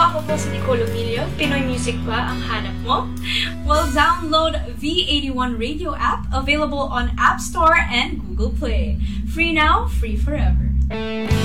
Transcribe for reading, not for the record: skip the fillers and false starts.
Ako po si Nicole Omilio. Pinoy music ba ang hanap mo? Well, download V81 Radio app, available on App Store and Google Play. Free now, free forever.